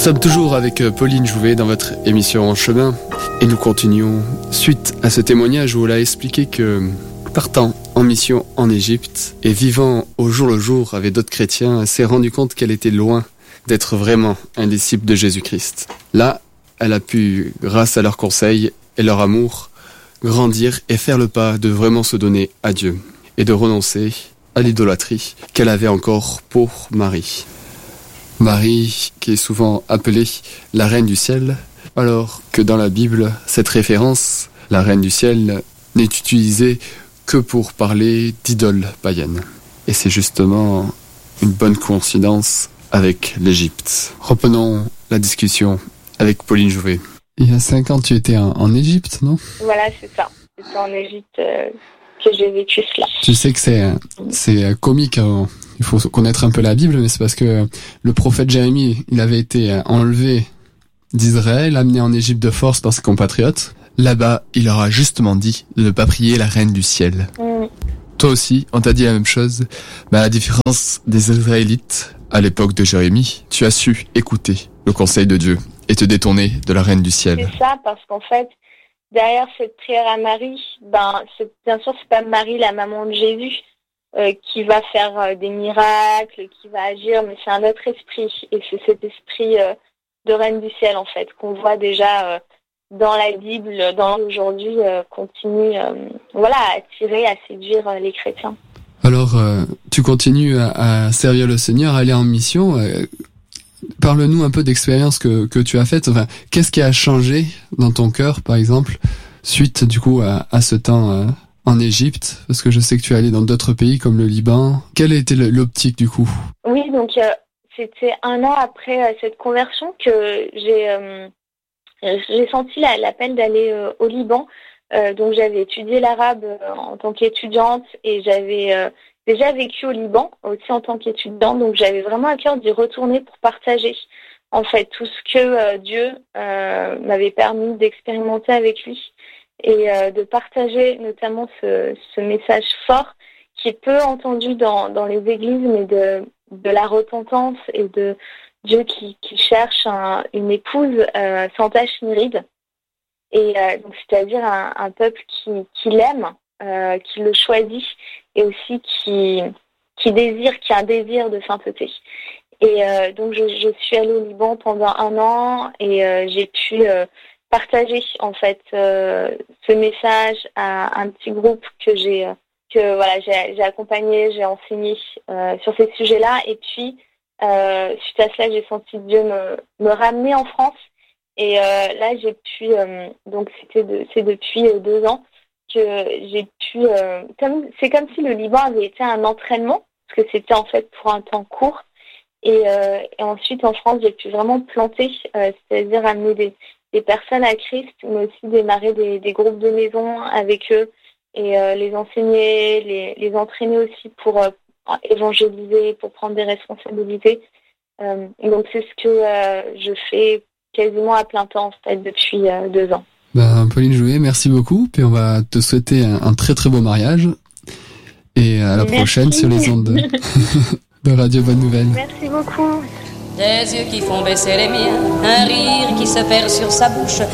sommes toujours avec Pauline Jouvet dans votre émission En Chemin et nous continuons suite à ce témoignage où elle a expliqué que partant en mission en Égypte et vivant au jour le jour avec d'autres chrétiens, elle s'est rendue compte qu'elle était loin d'être vraiment un disciple de Jésus-Christ. Là, elle a pu, grâce à leurs conseils et leur amour, grandir et faire le pas de vraiment se donner à Dieu et de renoncer à l'idolâtrie qu'elle avait encore pour Marie. Marie, qui est souvent appelée la Reine du Ciel, alors que dans la Bible, cette référence, la Reine du Ciel, n'est utilisée que pour parler d'idoles païennes. Et c'est justement une bonne coïncidence avec l'Égypte. Reprenons la discussion avec Pauline Jouvet. Il y a 5 ans, tu étais en Égypte, non ? Voilà, c'est ça. C'était en Égypte que j'ai vécu cela. Tu sais que c'est comique. Il faut connaître un peu la Bible, mais c'est parce que le prophète Jérémie, il avait été enlevé d'Israël, amené en Égypte de force par ses compatriotes. Là-bas, il leur a justement dit de ne pas prier la Reine du Ciel. Toi aussi, on t'a dit la même chose. Mais à la différence des Israélites, à l'époque de Jérémie, tu as su écouter le conseil de Dieu et te détourner de la Reine du Ciel. C'est ça, parce qu'en fait, derrière cette prière à Marie, bien sûr, c'est pas Marie, la maman de Jésus, qui va faire des miracles, qui va agir, mais c'est un autre esprit. Et c'est cet esprit de Reine du Ciel, en fait, qu'on voit déjà dans la Bible, aujourd'hui, continue à attirer, à séduire les chrétiens. Alors, tu continues à servir le Seigneur, à aller en mission. Parle-nous un peu d'expérience que tu as faite. Enfin, qu'est-ce qui a changé dans ton cœur, par exemple, suite du coup à ce temps en Égypte, parce que je sais que tu es allé dans d'autres pays comme le Liban. Quelle a été l'optique du coup ? Oui, donc c'était 1 an après cette conversion que j'ai senti l'appel d'aller au Liban. Donc j'avais étudié l'arabe en tant qu'étudiante et j'avais déjà vécu au Liban aussi en tant qu'étudiante. Donc j'avais vraiment à cœur d'y retourner pour partager en fait tout ce que Dieu m'avait permis d'expérimenter avec lui. Et de partager notamment ce message fort qui est peu entendu dans les églises, mais de la repentance et de Dieu qui cherche une épouse sans tache ni ride. Et donc c'est-à-dire un peuple qui l'aime, qui le choisit et aussi qui a un désir de sainteté. Et donc je suis allée au Liban pendant 1 an et j'ai pu partager en fait ce message à un petit groupe que j'ai accompagné, j'ai enseigné sur ces sujets-là et puis suite à cela j'ai senti Dieu me ramener en France et là j'ai pu donc c'est depuis 2 ans que j'ai pu c'est comme si le Liban avait été un entraînement parce que c'était en fait pour un temps court et ensuite en France j'ai pu vraiment planter, c'est-à-dire amener des personnes à Christ, mais aussi démarrer des groupes de maison avec eux et les enseigner, les entraîner aussi pour évangéliser, pour prendre des responsabilités. Et donc c'est ce que je fais quasiment à plein temps en fait depuis 2 ans. Pauline Jouet, merci beaucoup. Puis on va te souhaiter un très très beau mariage et à la prochaine sur les ondes de Radio Bonne Nouvelle. Merci beaucoup. Des yeux qui font baisser les miens, un rire qui se perd sur sa bouche.